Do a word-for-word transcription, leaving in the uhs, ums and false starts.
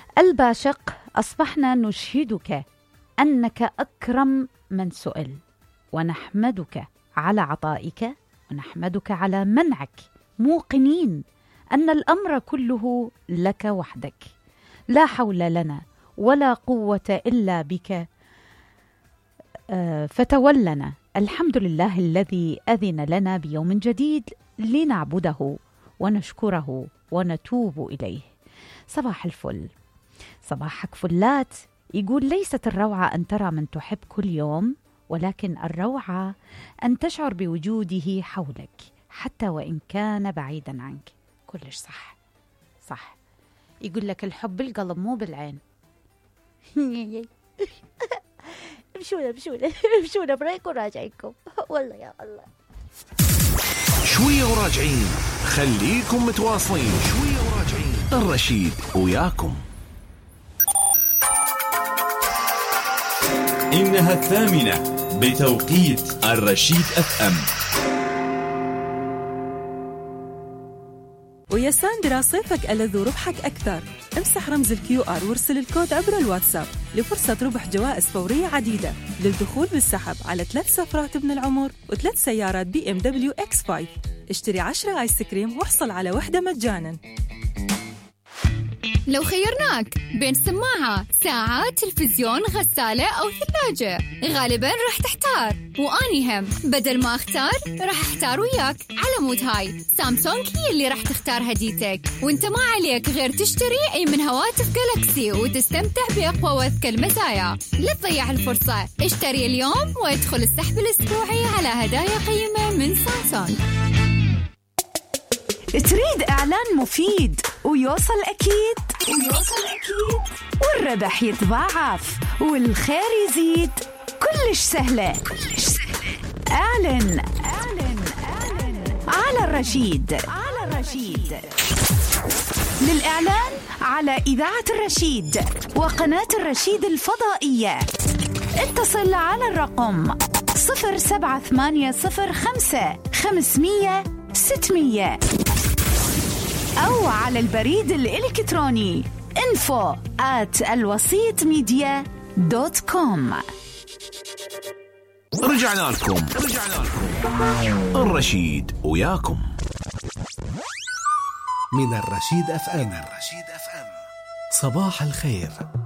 الباشق، أصبحنا نشهدك أنك أكرم من سئل، ونحمدك على عطائك، ونحمدك على منعك، موقنين أن الأمر كله لك وحدك، لا حول لنا ولا قوة إلا بك، فتولنا. الحمد لله الذي أذن لنا بيوم جديد لنعبده ونشكره ونتوب إليه. صباح الفل، صباحك فلات. يقول: ليست الروعة أن ترى من تحب كل يوم، ولكن الروعة أن تشعر بوجوده حولك حتى وإن كان بعيدا عنك. كلش صح صح. يقول لك الحب بالقلب مو بالعين. امشونا امشونا امشونا بريك وراجعينكم. والله يا الله. شوية وراجعين، خليكم متواصلين. شوية وراجعين، الرشيد وياكم. إنها الثامنة بتوقيت الرشيد أف أم. ويا ساندرا، صيفك ألذ وربحك أكثر. امسح رمز الكيو آر وارسل الكود عبر الواتساب لفرصة ربح جوائز فورية عديدة للدخول بالسحب على ثلاث سفرات ابن العمر وثلاث سيارات بي ام دبليو اكس خمسة. اشتري عشرة آيس كريم واحصل على واحدة مجانا. لو خيرناك بين سماعة، ساعة، تلفزيون، غسالة أو ثلاجة، غالباً راح تحتار. وأني هم بدل ما أختار راح أحتار وياك. على مود هاي سامسونج هي اللي راح تختار هديتك، وانت ما عليك غير تشتري أي من هواتف جالاكسي وتستمتع بأقوى وأذكى المزايا. لا تضيع الفرصة، اشتري اليوم وادخل السحب الأسبوعي على هدايا قيمة من سامسونج. تريد إعلان مفيد ويوصل أكيد ويوصل أكيد والربح يتضاعف والخير يزيد؟ كلش سهلة كلش سهلة. أعلن أعلن أعلن على الرشيد على الرشيد. للإعلان على إذاعة الرشيد وقناة الرشيد الفضائية اتصل على الرقم صفر سبعة ثمانية صفر خمسة خمسمية ستمية أو على البريد الإلكتروني info at الوسيط ميديا دوت كوم. رجعنا لكم رجعنا لكم الرشيد وياكم من الرشيد أف أم. من الرشيد أف أم. صباح الخير.